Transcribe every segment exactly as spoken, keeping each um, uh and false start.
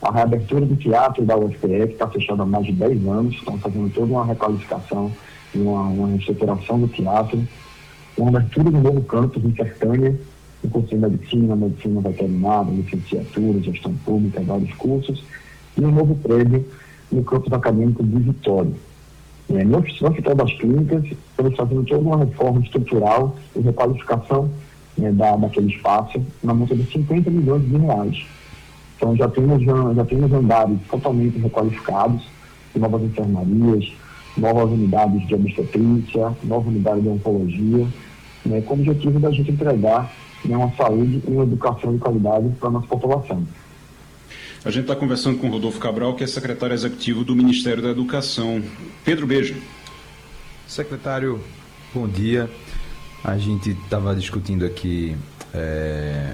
A reabertura do teatro da U F P E, que está fechado há mais de dez anos, estão fazendo toda uma requalificação e uma, uma reestruturação do teatro. Uma abertura do novo campus em Sertânia, no curso de medicina, medicina veterinária, licenciatura, gestão pública, vários cursos, e um novo prédio no campus acadêmico de Vitória. É, no Hospital das Clínicas, estamos fazendo toda uma reforma estrutural e requalificação, né, da, daquele espaço, na monta de cinquenta milhões de reais. Então já temos, já, já temos andares totalmente requalificados, novas enfermarias, novas unidades de obstetrícia, nova unidade de oncologia, né, com o objetivo da gente entregar, né, uma saúde e uma educação de qualidade para a nossa população. A gente está conversando com o Rodolfo Cabral, que é secretário executivo do Ministério da Educação. Pedro Beja. Secretário, bom dia. A gente estava discutindo aqui, é...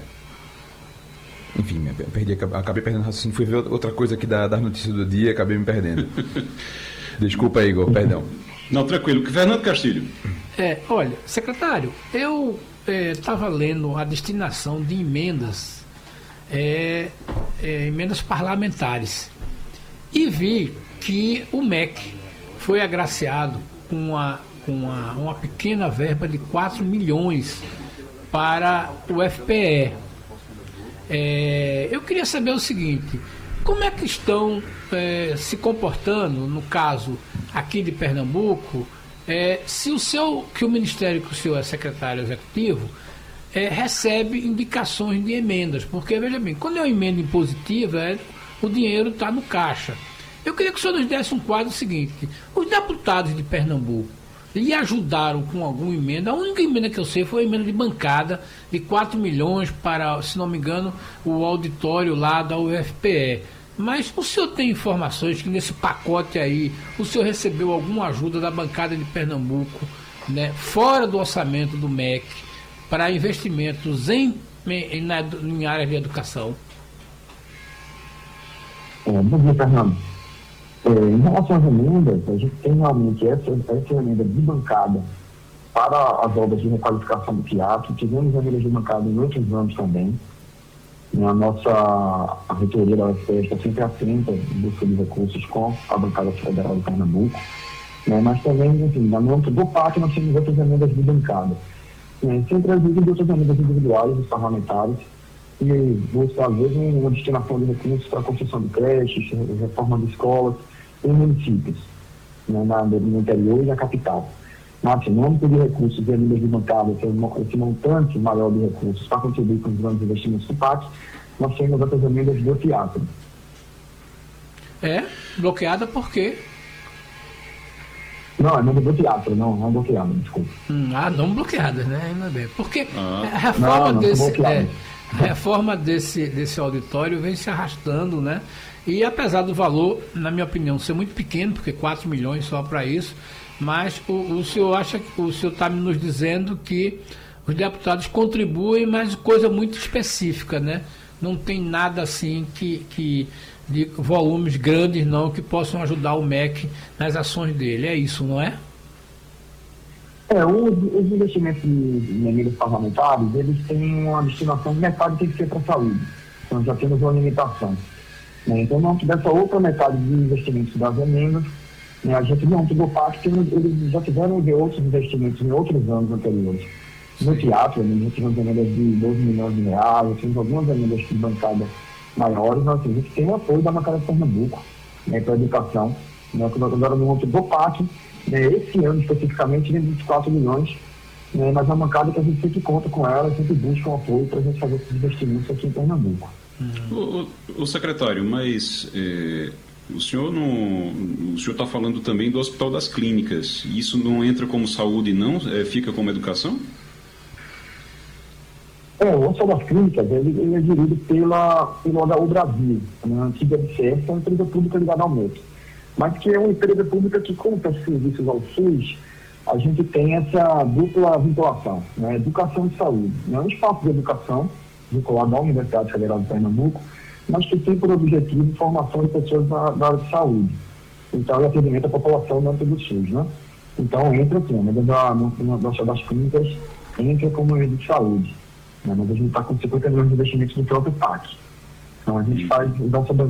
enfim, perdi, acabei perdendo o raciocínio, fui ver outra coisa aqui da, das notícias do dia, acabei me perdendo. Desculpa, Igor, perdão. Não, tranquilo. Fernando Castilho. É, olha, secretário, eu estava é, lendo a destinação de emendas, é, é, emendas parlamentares, e vi que o M E C foi agraciado com uma, com uma, uma pequena verba de quatro milhões para o F P E. É, eu queria saber o seguinte: como é que estão é, se comportando, no caso aqui de Pernambuco, é, se o seu, que o Ministério, que o senhor é secretário executivo, é, recebe indicações de emendas? Porque, veja bem, quando é uma emenda impositiva, é, o dinheiro está no caixa. Eu queria que o senhor nos desse um quadro seguinte: os deputados de Pernambuco lhe ajudaram com alguma emenda? A única emenda que eu sei foi a emenda de bancada de quatro milhões para, se não me engano, o auditório lá da U F P E. Mas o senhor tem informações que nesse pacote aí o senhor recebeu alguma ajuda da bancada de Pernambuco, né, fora do orçamento do M E C, para investimentos em, em, na, em área de educação? É, bom dia, Fernando. É, em relação às emendas, a gente tem realmente essa, essa emenda de bancada para as obras de requalificação do teatro. Tivemos emendas de bancada em outros anos também. A nossa a reitoria da U F P E está sempre atenta em busca de recursos com a bancada federal de Pernambuco, né? Mas também, enfim, na âmbito do P A C, nós temos outras emendas de bancada. Né? Sempre existem outras emendas individuais dos parlamentares e busca, às vezes, uma destinação de recursos para a construção de creches, reforma de escolas em municípios, né? na, no interior e na capital. Mas, no âmbito de recursos e emendas de bancada, esse montante maior de recursos para contribuir com os grandes investimentos do P A C, nós temos outras emendas do teatro. É? Bloqueada por quê? Não, é emenda do teatro, não, não é bloqueada, desculpa. Hum, ah, não bloqueadas, né? Ainda bem. Porque ah. a reforma, não, não, desse, é, a reforma desse, desse auditório vem se arrastando, né? E apesar do valor, na minha opinião, ser muito pequeno, porque quatro milhões só para isso, mas o, o senhor acha que o senhor está nos dizendo que os deputados contribuem, mas coisa muito específica, né? Não tem nada assim que, que de volumes grandes não que possam ajudar o M E C nas ações dele. É isso, não é? É, os, os investimentos em emendas parlamentares, eles têm uma destinação de metade tem que ser para a saúde. Então já temos uma limitação. Né? Então, não dessa outra metade de investimentos das emendas, né, a gente não do P A C, eles já tiveram de outros investimentos em outros anos anteriores. No teatro, a gente tivemos emendas de doze milhões de reais, temos algumas emendas de bancada maiores, mas assim, a gente tem o apoio da bancada de Pernambuco, né, para a educação. Né, agora no âmbito do P A C, né, esse ano especificamente, tivemos vinte e quatro milhões, né, mas é uma bancada que a gente sempre conta com ela, sempre busca um apoio para a gente fazer esses investimentos aqui em Pernambuco. Uhum. O, o secretário, mas eh, o senhor não, o senhor está falando também do Hospital das Clínicas. Isso não entra como saúde, não? É, fica como educação? É, o Hospital das Clínicas, ele, ele é gerido pela, pela H U Brasil, né, antiga B C S, é uma empresa pública ligada ao M E C. Mas que é uma empresa pública que, como presta serviços ao SUS, a gente tem essa dupla vinculação, né, educação e saúde. É um espaço de educação vinculado à Universidade Federal de Pernambuco, mas que tem por objetivo formação de pessoas na, na área de saúde. Então, é atendimento à população no âmbito do SUS, né? Então, entra assim, a medida da nossa das clínicas entra como medida de saúde, né? Mas a gente está com cinquenta milhões de investimentos no próprio P A C. Então, a gente faz nossa